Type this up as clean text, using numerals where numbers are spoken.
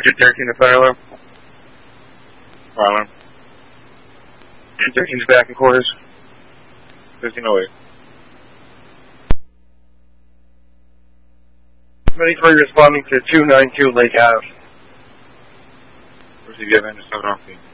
13 to fire alarm. Fire alarm. 13 is back in quarters. 1508. 23 responding to 292 Lake Ave. Where's he given? Just have it on scene.